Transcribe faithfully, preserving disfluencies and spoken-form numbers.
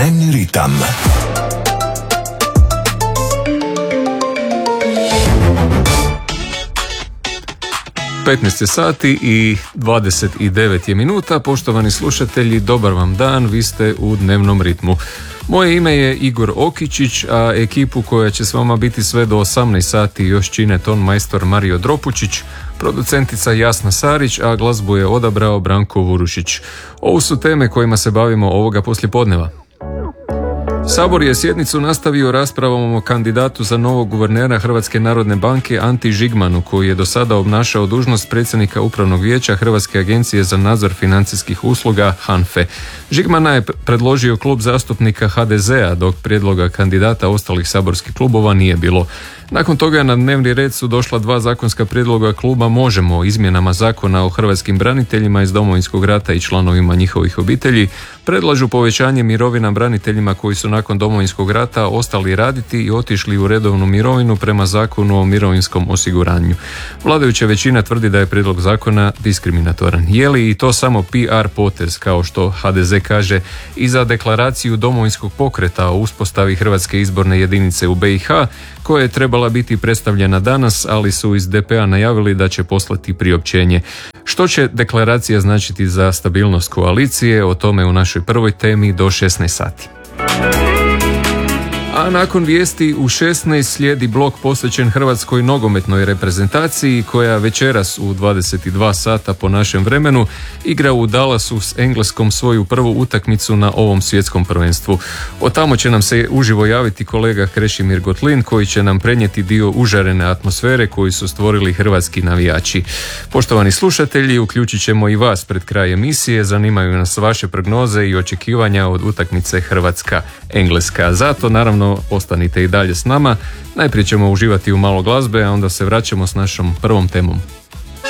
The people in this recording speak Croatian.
Dnevni ritam. petnaest je sati i dvadeset devet je minuta. Poštovani slušatelji, dobar vam dan, vi ste u dnevnom ritmu. Moje ime je Igor Okičić, a ekipu koja će s vama biti sve do osamnaest sati još čine ton majstor Mario Dropučić, producentica Jasna Sarić, a glazbu je odabrao Branko Vurušić. Ovo su teme kojima se bavimo ovoga poslijepodneva. Sabor je sjednicu nastavio raspravom o kandidatu za novog guvernera Hrvatske narodne banke Anti Žigmanu, koji je do sada obnašao dužnost predsjednika Upravnog vijeća Hrvatske agencije za nadzor financijskih usluga HANFE. Žigmana je predložio klub zastupnika ha de zea, dok prijedloga kandidata ostalih saborskih klubova nije bilo. Nakon toga na dnevni red su došla dva zakonska prijedloga kluba Možemo o izmjenama zakona o hrvatskim braniteljima iz Domovinskog rata i članovima njihovih obitelji. Predlažu povećanje mirovina braniteljima koji su nakon Domovinskog rata ostali raditi i otišli u redovnu mirovinu prema Zakonu o mirovinskom osiguranju. Vladajuća većina tvrdi da je prijedlog zakona diskriminatoran. Je li i to samo P R potez, kao što ha de ze kaže, i za deklaraciju Domovinskog pokreta o uspostavi Hrvatske izborne jedinice u be i ha, koja je trebala biti predstavljena danas, ali su iz de pe a najavili da će poslati priopćenje. Što će deklaracija značiti za stabilnost koalicije? O tome u našoj prvoj temi do šesnaest sati. A nakon vijesti u šesnaest slijedi blok posvećen hrvatskoj nogometnoj reprezentaciji, koja večeras u dvadeset dva sata po našem vremenu igra u Dallasu s Engleskom svoju prvu utakmicu na ovom svjetskom prvenstvu. Od tamo će nam se uživo javiti kolega Krešimir Gotlin, koji će nam prenijeti dio užarene atmosfere koju su stvorili hrvatski navijači. Poštovani slušatelji, uključit ćemo i vas pred kraj emisije. Zanimaju nas vaše prognoze i očekivanja od utakmice Hrvatska-Engleska. Zato naravno ostanite i dalje s nama. Najprije ćemo uživati u malo glazbe, a onda se vraćamo s našom prvom temom.